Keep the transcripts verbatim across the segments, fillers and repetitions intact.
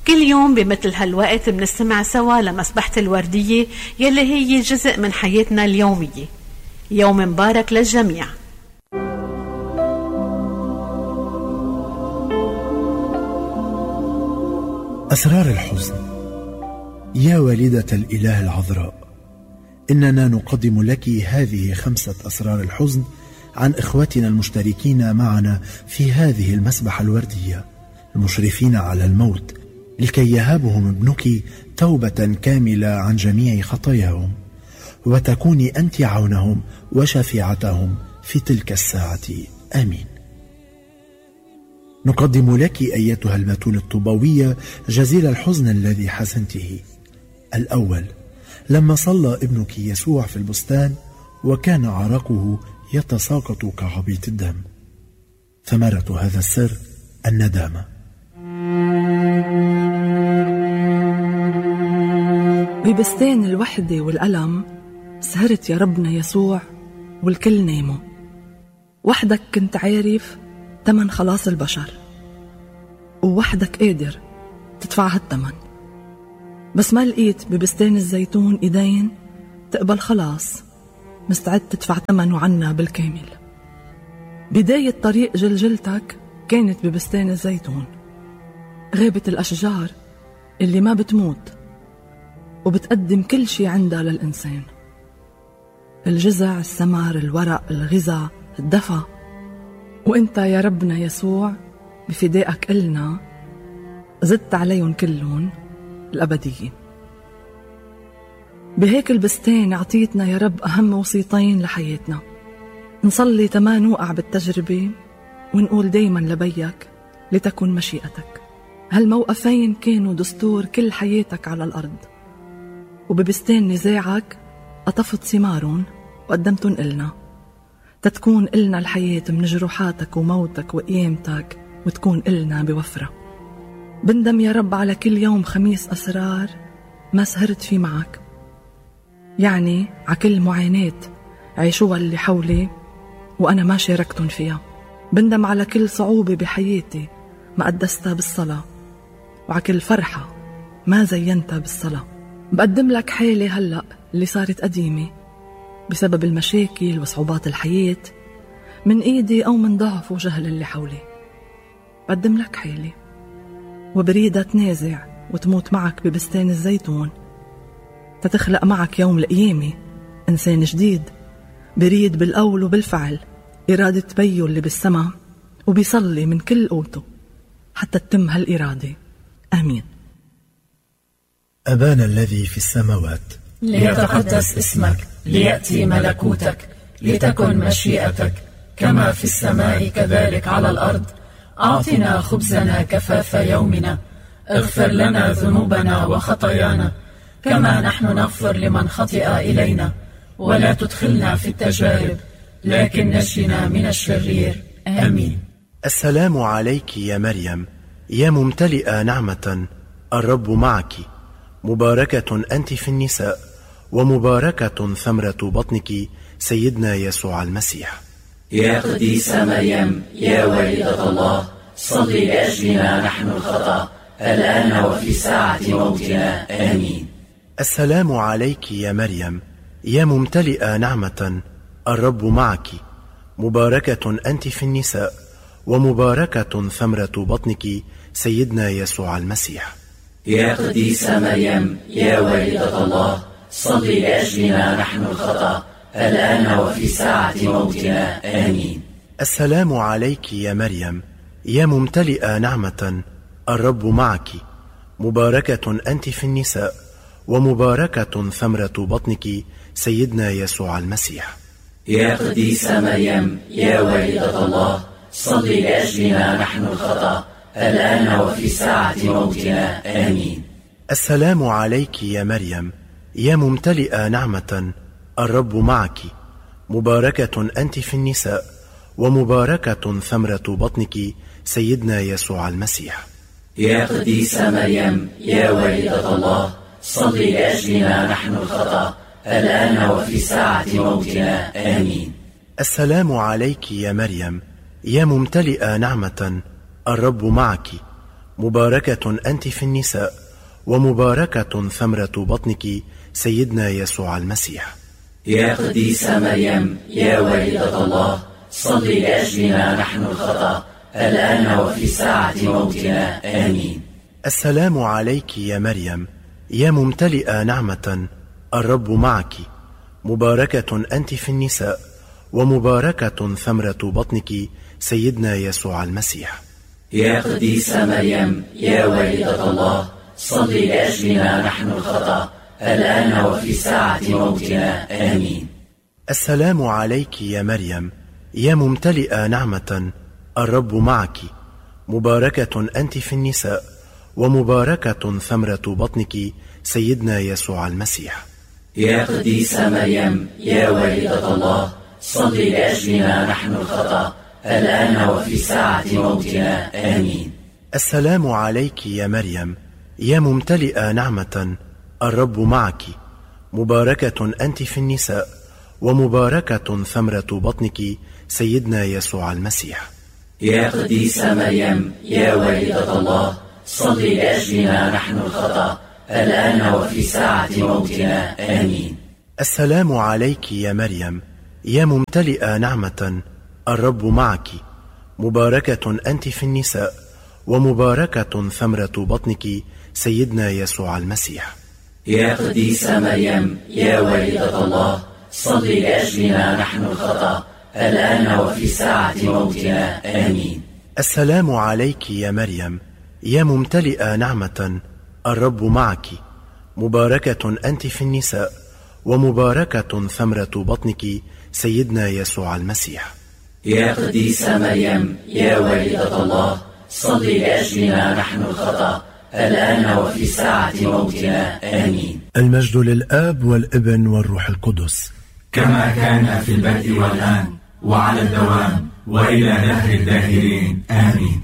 كل يوم بمثل هالوقت بنستمع سوا لمسبحة الوردية يلي هي جزء من حياتنا اليومية. يوم مبارك للجميع. أسرار الحزن. يا والدة الإله العذراء، إننا نقدم لك هذه خمسة أسرار الحزن عن إخوتنا المشتركين معنا في هذه المسبحة الوردية، المشرفين على الموت، لكي يهابهم ابنك توبة كاملة عن جميع خطاياهم، وتكوني أنت عونهم وشفيعتهم في تلك الساعة. آمين. نقدم لك أيتها البتول الطوبوية جزيل الحزن الذي حزنته. الأول، لما صلى ابنك يسوع في البستان وكان عرقه يتساقط كعبيط الدم. ثمرة هذا السر الندامة. ببستان الوحدة والألم سهرت يا ربنا يسوع والكل ناموا، وحدك كنت عارف تمن خلاص البشر، ووحدك قادر تدفع هالتمن. بس ما لقيت ببستان الزيتون إيدين تقبل خلاص، مستعد تدفع تمنه عنا بالكامل. بداية طريق جلجلتك كانت ببستان الزيتون، غابة الأشجار اللي ما بتموت وبتقدم كل شي عندها للإنسان، الجزع، الثمر، الورق، الغذاء، الدفى. وإنت يا ربنا يسوع بفدائك إلنا زدت عليهم كلهم الأبدية. بهيك البستان عطيتنا يا رب أهم وصيتين لحياتنا، نصلي تما نوقع بالتجربة ونقول دايما لبيك لتكن مشيئتك. هالموقفين كانوا دستور كل حياتك على الأرض، وببستان نزاعك قطفت ثمارهم وقدمتن إلنا، تتكون إلنا الحياة من جروحاتك وموتك وقيامتك، وتكون إلنا بوفرة. بندم يا رب على كل يوم خميس أسرار ما سهرت فيه معك، يعني على كل معاناة عيشوها اللي حولي وأنا ما شاركتن فيها. بندم على كل صعوبة بحياتي ما قدستها بالصلاة، وعلى كل فرحة ما زينتها بالصلاة. بقدم لك حالي هلأ اللي صارت قديمة بسبب المشاكل وصعوبات الحياة، من إيدي أو من ضعف وجهل اللي حولي. بقدم لك حالي وبريدها تنازع وتموت معك ببستان الزيتون، تتخلق معك يوم القيامة إنسان جديد بريد بالقول وبالفعل إرادة بيو اللي بالسما، وبيصلي من كل قوته حتى تتم هالإرادة. آمين. أبانا الذي في السماوات، ليتقدس اسمك، ليأتي ملكوتك، لتكن مشيئتك كما في السماء كذلك على الأرض. أعطنا خبزنا كفاف يومنا، اغفر لنا ذنوبنا وخطايانا كما نحن نغفر لمن خطئ إلينا، ولا تدخلنا في التجارب لكن نجنا من الشرير. آمين. السلام عليك يا مريم، يا ممتلئة نعمة، الرب معك، مباركة أنت في النساء، ومباركة ثمرة بطنك سيدنا يسوع المسيح. يا قديسة مريم، يا والدة الله، صلي لأجلنا نحن الخطأ الآن وفي ساعة موتنا. آمين. السلام عليك يا مريم، يا ممتلئة نعمة، الرب معك، مباركة أنت في النساء، ومباركة ثمرة بطنك سيدنا يسوع المسيح. يا قديسة مريم، يا والدة الله، صلي لأجلنا نحن الخطأ الآن وفي ساعة موتنا. آمين. السلام عليك يا مريم، يا ممتلئة نعمة، الرب معك، مباركة أنت في النساء، ومباركة ثمرة بطنك سيدنا يسوع المسيح. يا قديسة مريم، يا والدة الله، صلي لأجلنا نحن الخطأ الآن وفي ساعة موتنا. آمين. السلام عليك يا مريم، يا ممتلئة نعمة، الرب معك، مباركة أنت في النساء، ومباركة ثمرة بطنك سيدنا يسوع المسيح. يا قديسة مريم، يا والدة الله، صلي لأجلنا نحن الخطأ الآن وفي ساعة موتنا. آمين. السلام عليك يا مريم، يا ممتلئة نعمة، الرب معك، مباركة أنت في النساء ومباركة ثمرة بطنك سيدنا يسوع المسيح. يا قديسة مريم يا والدة الله، صلي لأجلنا نحن الخطأ الآن وفي ساعة موتنا. آمين. السلام عليك يا مريم يا ممتلئة نعمة، الرب معك، مباركة أنت في النساء ومباركة ثمرة بطنك سيدنا يسوع المسيح. يا قديسة مريم يا والدة الله، صلي لأجلنا نحن الخطأ الآن وفي ساعة موتنا. آمين. السلام عليك يا مريم يا ممتلئة نعمة، الرب معك، مباركة أنت في النساء ومباركة ثمرة بطنك سيدنا يسوع المسيح. يا قديسة مريم يا والدة الله، صلي لأجلنا نحن الخطأ الآن وفي ساعة موتنا. آمين. السلام عليك يا مريم يا ممتلئة نعمة، الرب معك، مباركة أنت في النساء ومباركة ثمرة بطنك سيدنا يسوع المسيح. يا قديسة مريم يا والدة الله، صلي لأجلنا نحن الخطأ الآن وفي ساعة موتنا. آمين. السلام عليك يا مريم يا ممتلئة نعمة، الرب معك، مباركة أنت في النساء ومباركة ثمرة بطنك سيدنا يسوع المسيح. يا قديسة مريم يا والدة الله، صلي لأجلنا نحن الخطأ الآن وفي ساعة موتنا. آمين. السلام عليك يا مريم يا ممتلئة نعمة، الرب معك، مباركة أنت في النساء ومباركة ثمرة بطنك سيدنا يسوع المسيح. يا قديسة مريم يا والدة الله، صلي لأجلنا نحن الخطأ الآن وفي ساعة موتنا. آمين. المجد للآب والابن والروح القدس، كما كان في البدء والآن وعلى الدوام وإلى دهر الداهرين. آمين.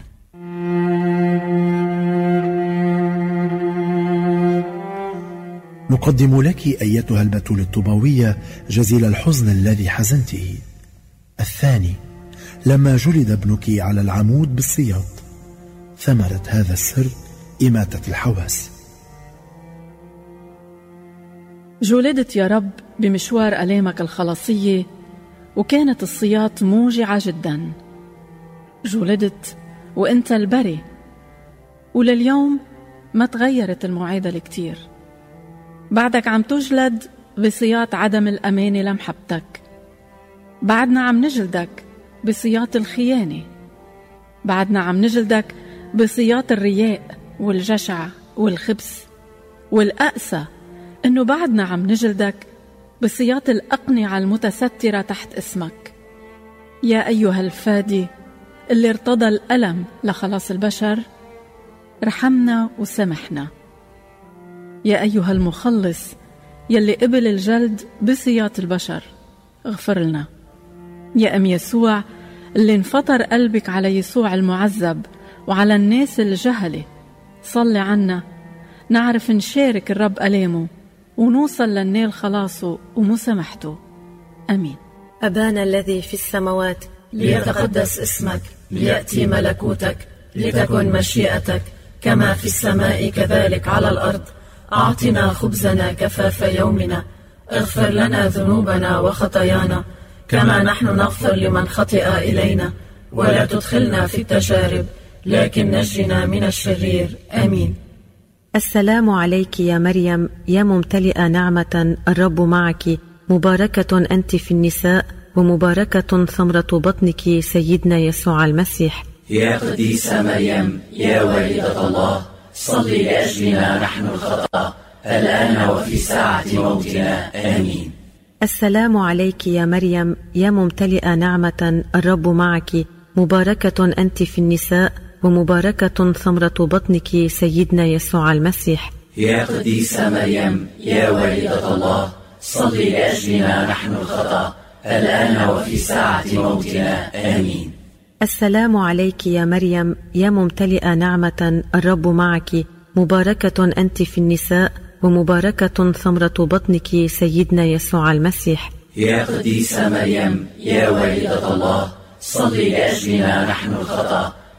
نقدم لك أيتها البتول الطوباوية جزيل الحزن الذي حزنته. الثاني، لما جلد ابنك على العمود بالسياط، ثمرة هذا السر إماتة الحواس. جولدت يا رب بمشوار ألامك الخلاصية، وكانت السياط موجعة جدا. جولدت وإنت البري، ولليوم ما تغيرت المعادلة كتير. بعدك عم تجلد بسياط عدم الأمانة لمحبتك، بعدنا عم نجلدك بسياط الخيانة، بعدنا عم نجلدك بسياط الرياء والجشع والخبث، والأقسى إنه بعدنا عم نجلدك بسياط الأقنعة المتسترة تحت اسمك. يا أيها الفادي اللي ارتضى الألم لخلاص البشر، رحمنا وسامحنا. يا أيها المخلص يلي قبل الجلد بسياط البشر، اغفر لنا. يا أم يسوع اللي انفطر قلبك على يسوع المعذب وعلى الناس الجهلة، صلي عنا نعرف نشارك الرب ألامه ونوصل للنال خلاصه ومسامحته. أمين. أبانا الذي في السماوات، ليتقدس اسمك، ليأتي ملكوتك، لتكن مشيئتك كما في السماء كذلك على الأرض. أعطنا خبزنا كفاف يومنا، اغفر لنا ذنوبنا وخطايانا كما نحن نغفر لمن خطئ إلينا، ولا تدخلنا في التجارب لكن نجنا من الشرير. آمين. السلام عليك يا مريم يا ممتلئة نعمة، الرب معك، مباركة أنت في النساء ومباركة ثمرة بطنك سيدنا يسوع المسيح. يا قديسة مريم يا والدة الله، صلي لأجلنا نحن الخطأ الآن وفي ساعة موتنا. آمين. السلام عليك يا مريم يا ممتلئة نعمة، الرب معك، مباركة أنت في النساء ومباركة ثمرة بطنك سيدنا يسوع المسيح. يا قديسة مريم يا والدة الله، صلي لأجلنا نحن الخطأ الآن وفي ساعة موتنا. آمين. السلام عليك يا مريم يا ممتلئة نعمة، الرب معك، مباركة أنت في النساء ومباركة ثمرة بطنك سيدنا يسوع المسيح. يا قديسة مريم يا والدة الله، صلي لأجلنا نحن الخطأ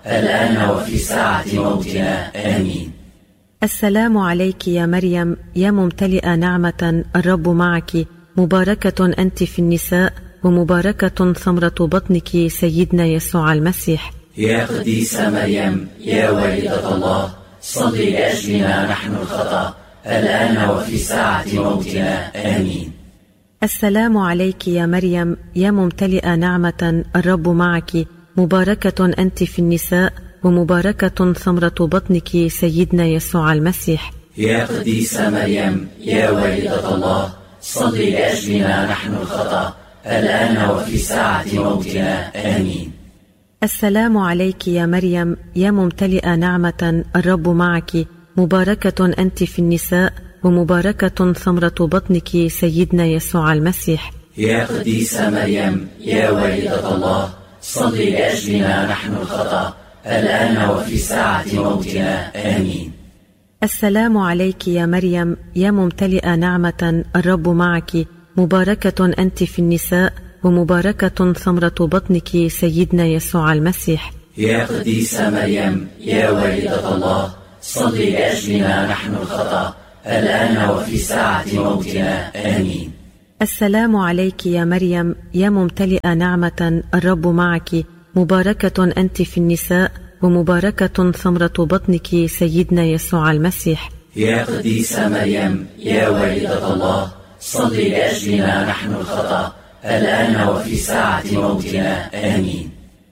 الآن وفي ساعة موتنا. آمين. السلام عليك يا مريم يا ممتلئة نعمة، الرب معك، مباركة أنت في النساء ومباركة ثمرة بطنك سيدنا يسوع المسيح. يا قديسة مريم يا والدة الله، صلي لأجلنا نحن الخطأ الآن وفي ساعة موتنا. آمين. السلام عليك يا مريم يا ممتلئة نعمة، الرب معك، مباركة أنت في النساء ومباركة ثمرة بطنك سيدنا يسوع المسيح. يا قديسة مريم يا والدة الله، صلي لأجلنا نحن الخطأ الآن وفي ساعة موتنا. آمين. السلام عليك يا مريم يا ممتلئة نعمة، الرب معك، مباركة أنت في النساء ومباركة ثمرة بطنك سيدنا يسوع المسيح. يا قديسة مريم يا والدة الله، صلي لأجلنا نحن الخطأ الآن وفي ساعة موتنا. آمين. السلام عليك يا مريم يا ممتلئة نعمة، الرب معك، مباركة أنت في النساء ومباركة ثمرة بطنك سيدنا يسوع المسيح. يا قديسة مريم يا والدة الله، صلي لأجلنا نحن الخطأ الآن وفي ساعة موتنا. آمين. السلام عليك يا مريم يا ممتلئة نعمة، الرب معك، مباركة أنت في النساء ومباركة ثمرة بطنك سيدنا يسوع المسيح. يا قديسة مريم يا والدة الله، صلي لأجلنا نحن الخطأ الآن وفي ساعة موتنا. آمين.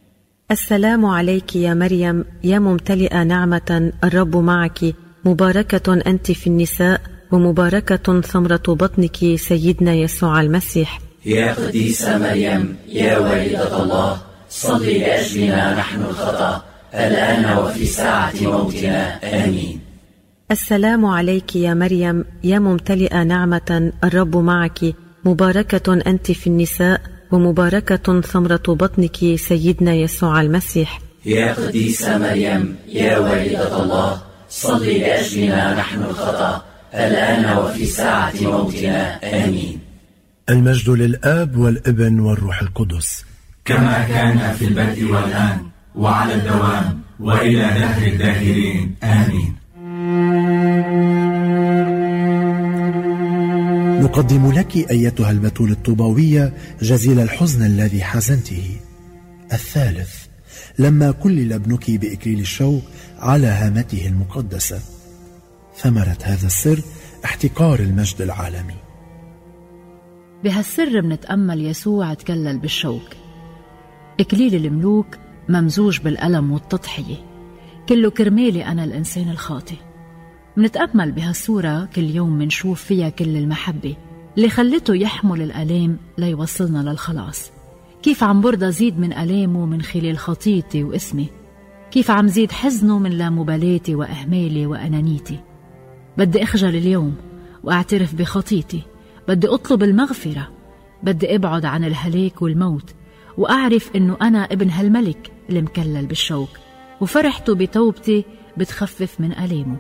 السلام عليك يا مريم يا ممتلئة نعمة، الرب معك، مباركة أنت في النساء ومباركة ثمرة بطنك سيدنا يسوع المسيح. يا قديسة مريم يا والدة الله، صلي لأجلنا نحن الخطأ الآن وفي ساعة موتنا. آمين. السلام عليك يا مريم يا ممتلئة نعمة، الرب معك، مباركة أنت في النساء ومباركة ثمرة بطنك سيدنا يسوع المسيح. يا قديسة مريم يا والدة الله، صلي لأجلنا نحن الخطأ الآن وفي ساعة موتنا. آمين. المجد للآب والابن والروح القدس، كما كان في البدء والآن وعلى الدوام وإلى دهر الداهرين. آمين. نقدم لك أيتها البتول الطوباوية جزيل الحزن الذي حزنته. الثالث، لما كلل ابنك بإكليل الشوك على هامته المقدسة. ثمرة هذا السر احتقار المجد العالمي. بهالسر منتأمل يسوع تكلل بالشوك، إكليل الملوك ممزوج بالألم والتضحية، كله كرمالي أنا الإنسان الخاطئ. منتأمل بهالصورة كل يوم منشوف فيها كل المحبة اللي خلته يحمل الألام ليوصلنا للخلاص. كيف عم برضى زيد من ألامه من خلال خطيتي واسمي، كيف عم زيد حزنه من لا مبالاتي وأهمالي وأنانيتي. بدي أخجل اليوم وأعترف بخطيتي، بدي أطلب المغفرة، بدي أبعد عن الهلاك والموت، وأعرف أنه أنا ابن هالملك اللي مكلل بالشوك، وفرحته بتوبتي بتخفف من ألامه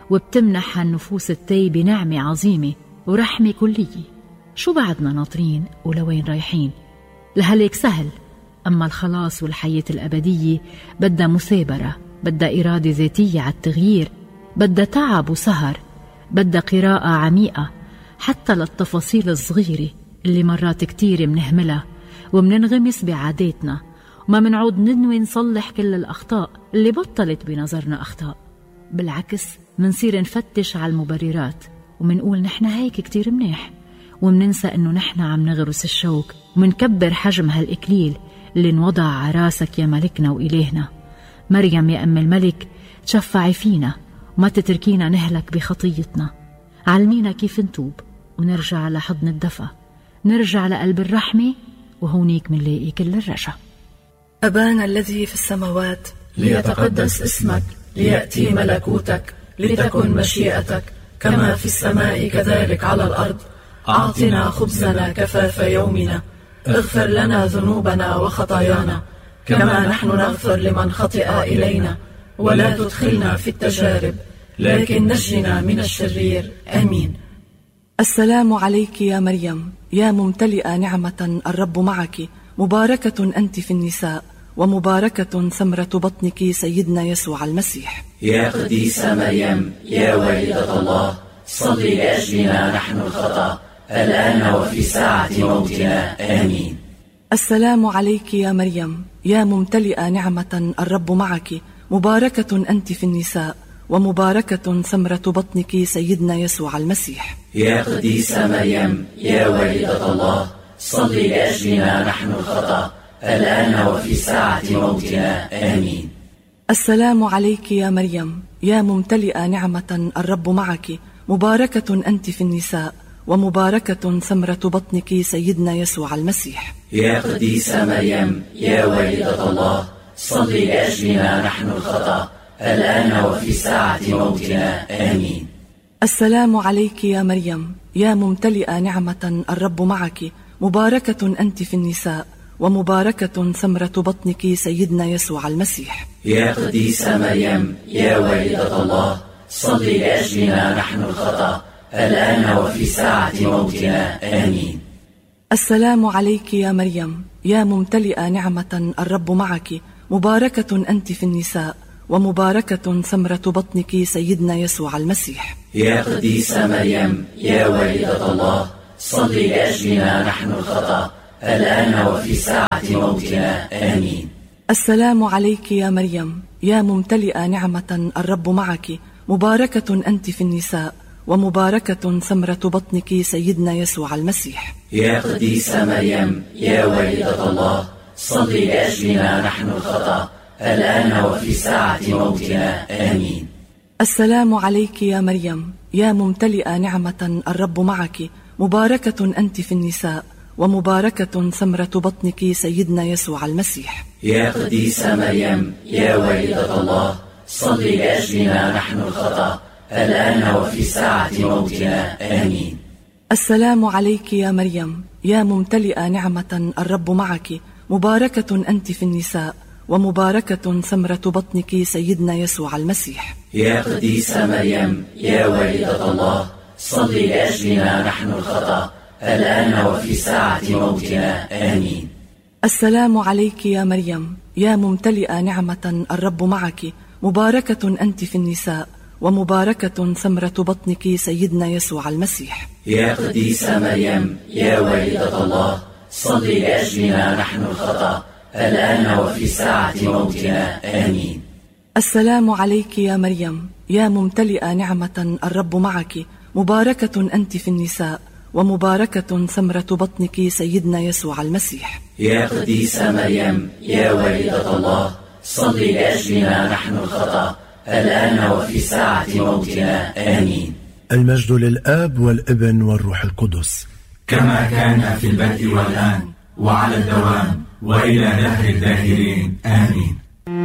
وبتمنح هالنفوس التايبة نعمة عظيمة ورحمة كلية. شو بعدنا ناطرين ولوين رايحين؟ الهلاك سهل، أما الخلاص والحياة الأبدية بدها مثابرة، بدها إرادة ذاتية على التغيير، بدها تعب وسهر، بدها قراءة عميقة حتى للتفاصيل الصغيرة اللي مرات كتير منهملها ومننغمس بعاداتنا، وما منعود ننوي نصلح كل الأخطاء اللي بطلت بنظرنا أخطاء. بالعكس منصير نفتش على المبررات ومنقول نحن هيك كتير منيح، ومننسى انه نحن عم نغرس الشوك ومنكبر حجم هالإكليل اللي انوضع على راسك يا ملكنا وإلهنا. مريم يا أم الملك، تشفعي فينا وما تتركينا نهلك بخطيتنا. علمينا كيف نتوب ونرجع لحضن الدفى، نرجع لقلب الرحمة، وهونيك منلاقي كل الرجا. أبانا الذي في السماوات، ليتقدس اسمك، ليأتي ملكوتك، لتكن مشيئتك كما في السماء كذلك على الأرض. أعطنا خبزنا كفاف يومنا، اغفر لنا ذنوبنا وخطايانا كما نحن نغفر لمن خطئ إلينا، ولا تدخلنا في التجارب لكن نجنا من الشرير. آمين. السلام عليك يا مريم يا ممتلئة نعمة، الرب معك، مباركة أنت في النساء ومباركة ثمرة بطنك سيدنا يسوع المسيح. يا قديسة مريم يا والدة الله، صلي لأجلنا نحن الخطأ الآن وفي ساعة موتنا. آمين. السلام عليك يا مريم يا ممتلئة نعمة، الرب معك، مباركة أنت في النساء، ومباركة ثمرة بطنك سيدنا يسوع المسيح. يا قديسة مريم يا والدة الله، صلي لأجلنا نحن الخطأ الآن وفي ساعة موتنا. آمين. السلام عليك يا مريم يا ممتلئة نعمة، الرب معك، مباركة أنت في النساء، ومباركة ثمرة بطنك سيدنا يسوع المسيح. يا قديسة مريم يا والدة الله، صلي لأجلنا نحن الخطأ الآن وفي ساعة موتنا. آمين. السلام عليك يا مريم يا ممتلئة نعمة، الرب معك، مباركة أنت في النساء، ومباركة ثمرة بطنك سيدنا يسوع المسيح. يا قديسة مريم يا والدة الله، صلي لأجلنا نحن الخطأ الآن وفي ساعة موتنا. آمين. السلام عليك يا مريم يا ممتلئة نعمة، الرب معك، مباركة أنت في النساء، ومباركة ثمرة بطنك سيدنا يسوع المسيح. يا قديسة مريم يا والدة الله، صلي لأجلنا نحن الخطأ الآن وفي ساعة موتنا. آمين. السلام عليك يا مريم يا ممتلئة نعمة، الرب معك، مباركة أنت في النساء، ومباركة ثمرة بطنك سيدنا يسوع المسيح. يا قديسة مريم يا والدة الله، صلي لأجلنا نحن الخطأ الآن وفي ساعة موتنا. آمين. السلام عليك يا مريم يا ممتلئة نعمة، الرب معك، مباركة أنت في النساء، ومباركة ثمرة بطنك سيدنا يسوع المسيح. يا قديسة مريم يا والدة الله، صلي لأجلنا نحن الخطأ الآن وفي ساعة موتنا. آمين. السلام عليك يا مريم يا ممتلئة نعمة، الرب معك، مباركة أنت في النساء، ومباركة ثمرة بطنك سيدنا يسوع المسيح. يا قديسة مريم يا والدة الله، صلي لأجلنا نحن الخطأ الآن وفي ساعة موتنا. آمين. السلام عليك يا مريم يا ممتلئة نعمة، الرب معك، مباركة أنت في النساء، ومباركة ثمرة بطنك سيدنا يسوع المسيح. يا قديسة مريم يا والدة الله، صلي لأجلنا نحن الخطأ الآن وفي ساعة موتنا. آمين. السلام عليك يا مريم يا ممتلئة نعمة، الرب معك، مباركة أنت في النساء، ومباركة ثمرة بطنك سيدنا يسوع المسيح. يا قديسة مريم يا والدة الله، صلي لأجلنا نحن الخطأ الآن وفي ساعة موتنا. آمين. المجد للآب والابن والروح القدس، كما كان في البدء والآن وعلى الدوام وإلى دهر الداهرين. آمين.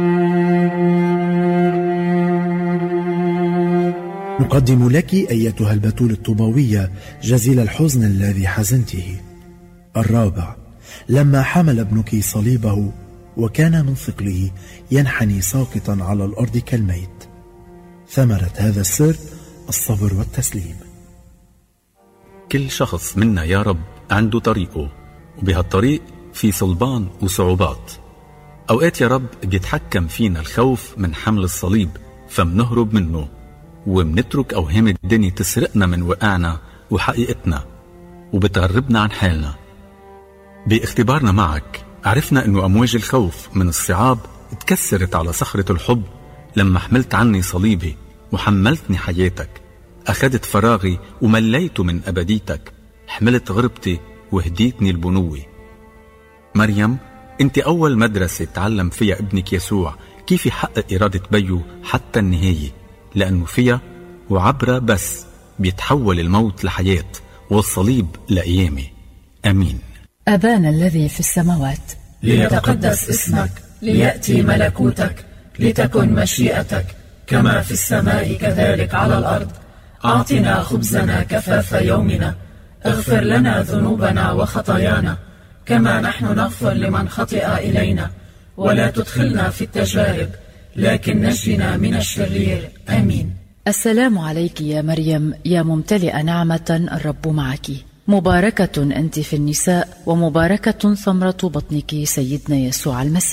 نقدم لك أيتها البتول الطوبوية جزيل الحزن الذي حزنته. الرابع، لما حمل ابنك صليبه وكان من ثقله ينحني ساقطا على الأرض كالميت. ثمرة هذا السر الصبر والتسليم. كل شخص منا يا رب عنده طريقه، وبهالطريق في صلبان وصعوبات. أوقات يا رب بيتحكم فينا الخوف من حمل الصليب، فمنهرب منه ومنترك أوهام الدنيا تسرقنا من وقعنا وحقيقتنا وبتغربنا عن حالنا. باختبارنا معك عرفنا أنه أمواج الخوف من الصعاب اتكسرت على صخرة الحب لما حملت عني صليبي وحملتني حياتك. أخذت فراغي ومليته من أبديتك، حملت غربتي وهديتني البنوة. مريم، انت أول مدرسة تعلم فيها ابنك يسوع كيف يحقق إرادة بيه حتى النهاية، لأنه فيها وعبرة بس بيتحول الموت لحياة والصليب لقيامة. أمين. أبانا الذي في السماوات، ليتقدس اسمك، ليأتي ملكوتك، لتكن مشيئتك كما في السماء كذلك على الأرض. أعطنا خبزنا كفاف يومنا، اغفر لنا ذنوبنا وخطايانا كما نحن نغفر لمن خطئ إلينا، ولا تدخلنا في التجارب لكن نجنا من الشرير. آمين. السلام عليك يا مريم يا ممتلئة نعمة، الرب معك، مباركة أنت في النساء، ومباركة ثمرة بطنك سيدنا يسوع المسيح.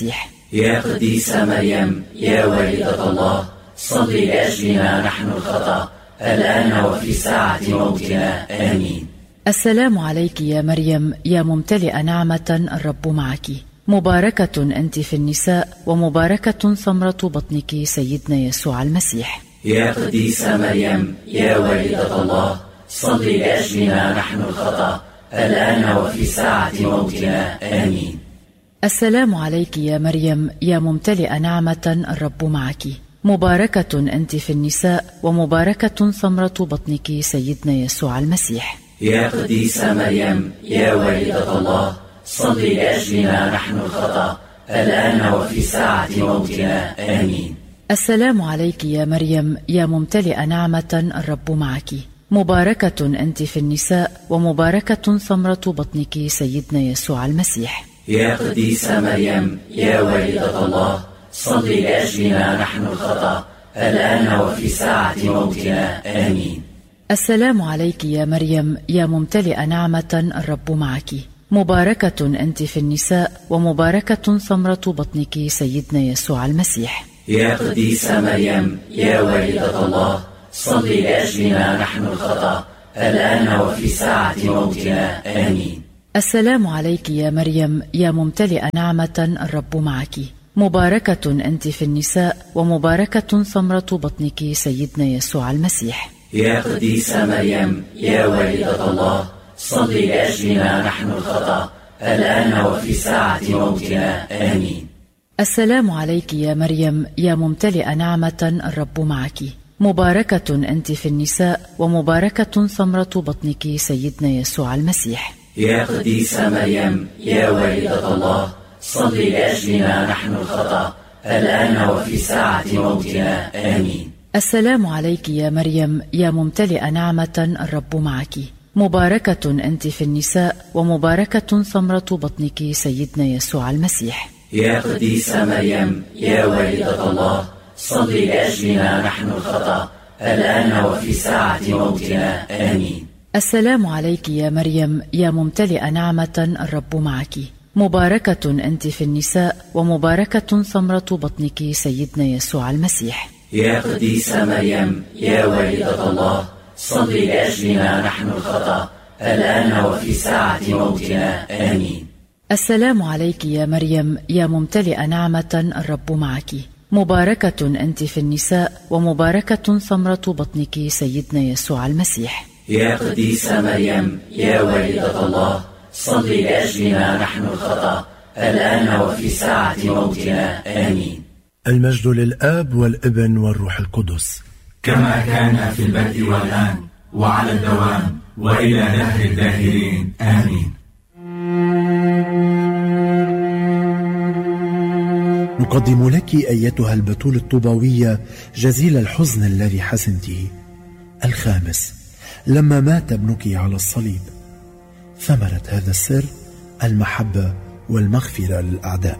يا قديسة مريم يا والدة الله صلي لأجلنا نحن الخطأ الآن وفي ساعة موتنا آمين. السلام عليك يا مريم يا ممتلئة نعمة الرب معك، مباركة أنت في النساء ومباركة ثمرة بطنك سيدنا يسوع المسيح. يا قديسة مريم يا والدة الله صلي لأجلنا نحن الخطأ الآن وفي ساعة موتنا آمين. السلام عليك يا مريم يا ممتلئة نعمة الرب معك، مباركة أنت في النساء ومباركة ثمرة بطنك سيدنا يسوع المسيح. يا قديسة مريم يا والدة الله صلي لأجلنا نحن الخطأ الآن وفي ساعة موتنا آمين. السلام عليك يا مريم يا ممتلئة نعمة الرب معك، مباركة أنت في النساء ومباركة ثمرة بطنك سيدنا يسوع المسيح. يا قديسة مريم يا والدة الله صلي لأجلنا نحن الخطأ الآن وفي ساعة موتنا آمين. السلام عليك يا مريم يا ممتلئة نعمة الرب معك، مباركة أنت في النساء ومباركة ثمرة بطنك سيدنا يسوع المسيح. يا قديسة مريم يا والدة الله صلي لأجلنا نحن الخطأ الآن وفي ساعة موتنا آمين. السلام عليك يا مريم يا ممتلئة نعمة الرب معك، مباركة أنت في النساء ومباركة ثمرة بطنك سيدنا يسوع المسيح. يا قديسة مريم يا والدة الله صلي لأجلنا نحن الخطأ الآن وفي ساعة موتنا آمين. السلام عليك يا مريم يا ممتلئة نعمة الرب معك، مباركة أنت في النساء ومباركة ثمرة بطنك سيدنا يسوع المسيح. يا قديسة مريم يا والدة الله صلي لأجلنا نحن الخطأ الآن وفي ساعة موتنا آمين. السلام عليك يا مريم يا ممتلئة نعمة الرب معك، مباركة أنت في النساء ومباركة ثمرة بطنك سيدنا يسوع المسيح. يا قديسة مريم يا والدة الله صلي لأجلنا نحن الخطأ الآن وفي ساعة موتنا آمين. السلام عليك يا مريم يا ممتلئة نعمة الرب معك، مباركة أنت في النساء ومباركة ثمرة بطنك سيدنا يسوع المسيح. يا قديسة مريم يا والدة الله صلي لأجلنا نحن الخطأ الآن وفي ساعة موتنا آمين. السلام عليك يا مريم يا ممتلئة نعمة الرب معك، مباركة أنت في النساء ومباركة ثمرة بطنك سيدنا يسوع المسيح. يا قديسة مريم يا والدة الله صلي لأجلنا نحن الخطأ الآن وفي ساعة موتنا آمين. المجد للآب والابن والروح القدس كما كان في البدء والآن وعلى الدوام وإلى دهر الداهرين آمين. نقدم لك أيتها البتول الطوباوية جزيل الحزن الذي حزنته. الخامس، لما مات ابنك على الصليب. ثمرة هذا السر المحبة والمغفرة للأعداء.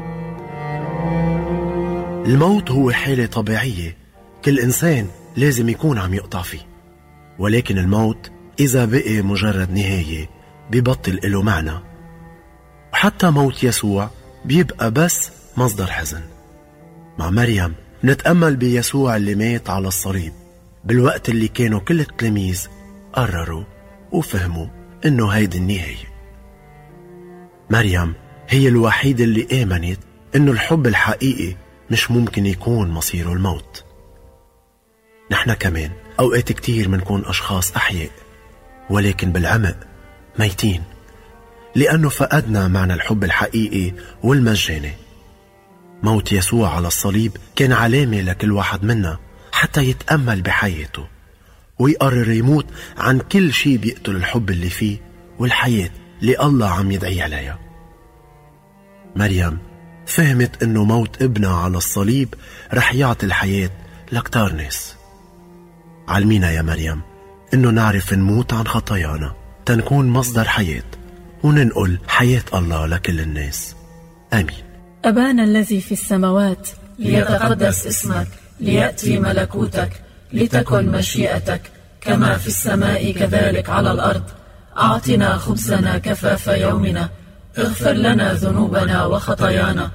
الموت هو حالة طبيعية كل إنسان لازم يكون عم يقطع فيه، ولكن الموت إذا بقي مجرد نهاية بيبطل له معنى، وحتى موت يسوع بيبقى بس مصدر حزن. مع مريم نتأمل بيسوع اللي مات على الصليب بالوقت اللي كانوا كل التلاميذ قرروا وفهموا إنه هيدي النهاية. مريم هي الوحيدة اللي آمنت إنه الحب الحقيقي مش ممكن يكون مصيره الموت. نحن كمان أوقات كتير منكون أشخاص أحياء ولكن بالعمق ميتين، لأنه فقدنا معنى الحب الحقيقي والمجاني. موت يسوع على الصليب كان علامة لكل واحد منا حتى يتأمل بحياته ويقرر يموت عن كل شيء بيقتل الحب اللي فيه والحياة اللي الله عم يدعي عليها. مريم فهمت انه موت ابنها على الصليب رح يعطي الحياة لكتار ناس. علمينا يا مريم انه نعرف نموت عن خطايانا تنكون مصدر حياة وننقل حياة الله لكل الناس. آمين. أبانا الذي في السماوات ليتقدس اسمك، ليأتي ملكوتك، لتكن مشيئتك كما في السماء كذلك على الأرض. أعطنا خبزنا كفاف يومنا، اغفر لنا ذنوبنا وخطايانا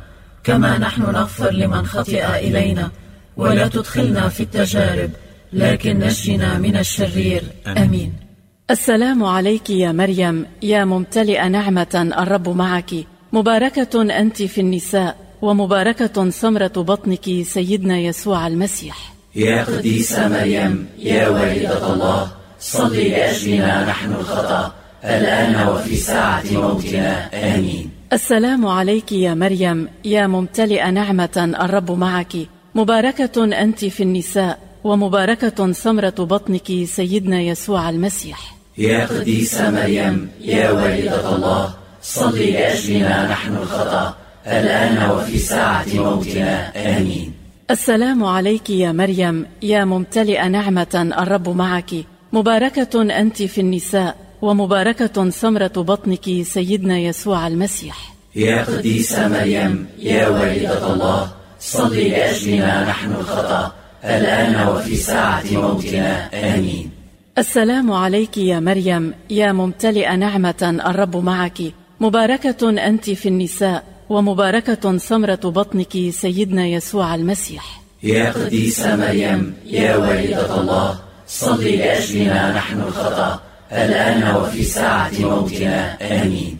كما نحن نغفر لمن خطئ إلينا، ولا تدخلنا في التجارب، لكن نجنا من الشرير. آمين. السلام عليك يا مريم يا ممتلئة نعمة، الرب معك، مباركة أنت في النساء، ومباركة ثمرة بطنك سيدنا يسوع المسيح. يا قديسة مريم يا والدة الله، صلي لأجلنا نحن الخطأ الآن وفي ساعة موتنا. آمين. السلام عليك يا مريم يا ممتلئة نعمة، الرب معك، مباركة أنت في النساء، ومباركة ثمرة بطنك سيدنا يسوع المسيح. يا قديسة مريم يا والدة الله، صلي لأجلنا نحن الخطأ الآن وفي ساعة موتنا. آمين. السلام عليك يا مريم يا ممتلئة نعمة، الرب معك، مباركة أنت في النساء، ومباركة ثمرة بطنك سيدنا يسوع المسيح. يا قديسة مريم يا والدة الله، صلي لأجلنا نحن الخطأ الآن وفي ساعة موتنا. آمين. السلام عليك يا مريم يا ممتلئة نعمة، الرب معك، مباركة أنت في النساء، ومباركة ثمرة بطنك سيدنا يسوع المسيح. يا قديسة مريم يا والدة الله، صلي لأجلنا نحن الخطأ الآن وفي ساعة موتنا. آمين.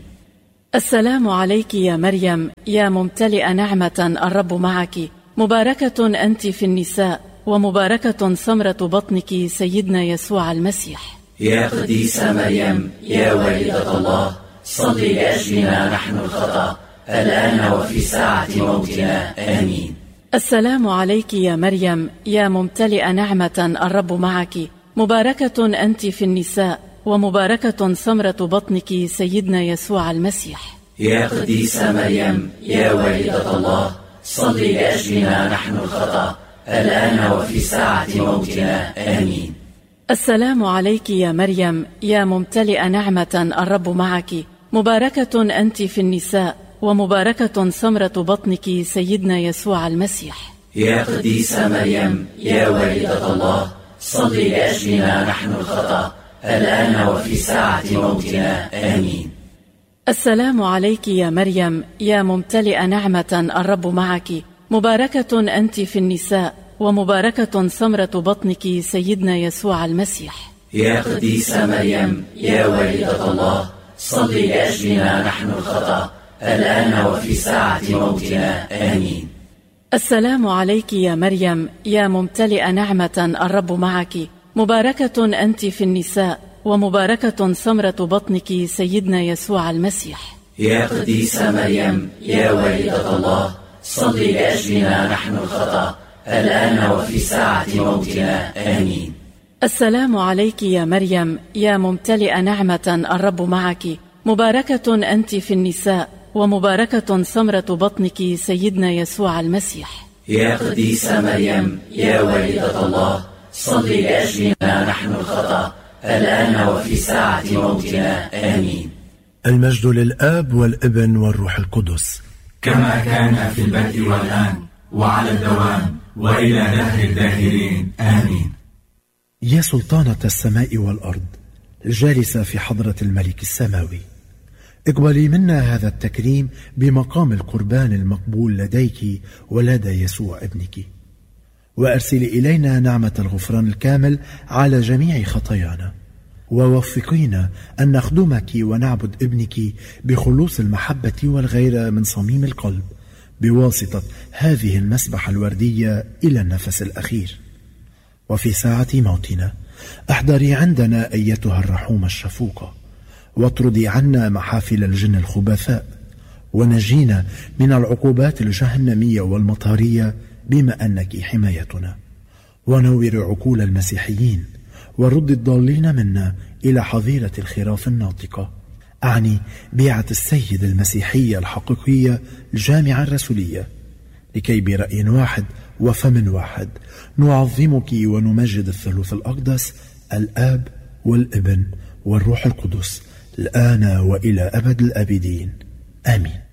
السلام عليك يا مريم يا ممتلئة نعمة، الرب معك، مباركة أنت في النساء، ومباركة ثمرة بطنك سيدنا يسوع المسيح. يا قديسة مريم يا والدة الله، صلي لأجلنا نحن الخطأ الآن وفي ساعة موتنا. آمين. السلام عليك يا مريم يا ممتلئة نعمة، الرب معك، مباركة أنت في النساء، ومباركة ثمرة بطنك سيدنا يسوع المسيح. يا قديسة مريم يا والدة الله، صلي لأجلنا نحن الخطأ الآن وفي ساعة موتنا. آمين. السلام عليك يا مريم يا ممتلئة نعمة، الرب معك، مباركة أنت في النساء، ومباركة ثمرة بطنك سيدنا يسوع المسيح. يا قديسة مريم يا والدة الله، صلي لأجلنا نحن الخطأ الآن وفي ساعة موتنا. آمين. السلام عليك يا مريم يا ممتلئة نعمة، الرب معك، مباركة أنت في النساء، ومباركة ثمرة بطنك سيدنا يسوع المسيح. يا قديسة مريم يا والدة الله، صلي لأجلنا نحن الخطأ الآن وفي ساعة موتنا. آمين. السلام عليك يا مريم يا ممتلئة نعمة، الرب معك، مباركة أنت في النساء، ومباركة ثمرة بطنك سيدنا يسوع المسيح. يا قديسة مريم يا والدة الله، صلي لأجلنا نحن الخطأ الآن وفي ساعة موتنا. آمين. السلام عليك يا مريم يا ممتلئة نعمة، الرب معك، مباركة أنت في النساء، ومباركة ثمرة بطنك سيدنا يسوع المسيح. يا قديسة مريم يا والدة الله، صلي لأجلنا نحن الخطأ الآن وفي ساعة موتنا. آمين. المجد للآب والابن والروح القدس، كما كان في البدء والآن وعلى الدوام وإلى دهر الداهرين. آمين. يا سلطانة السماء والأرض الجالسة في حضرة الملك السماوي، اقبلي منا هذا التكريم بمقام القربان المقبول لديك ولدى يسوع ابنك، وأرسلي إلينا نعمة الغفران الكامل على جميع خطايانا، ووفقينا أن نخدمك ونعبد ابنك بخلوص المحبة والغيرة من صميم القلب بواسطة هذه المسبحة الوردية إلى النفس الأخير. وفي ساعة موتنا احضري عندنا أيتها الرحومة الشفوقة، واطردي عنا محافل الجن الخبثاء، ونجينا من العقوبات الجهنمية والمطارية بما أنك حمايتنا، ونور عقول المسيحيين، ورد الضالين منا إلى حظيرة الخراف الناطقة، أعني بيعة السيد المسيحية الحقيقية الجامعة الرسولية، لكي برأي واحد وفم واحد نعظمك ونمجد الثالوث الأقدس الآب والابن والروح القدس الآن وإلى أبد الآبدين. آمين.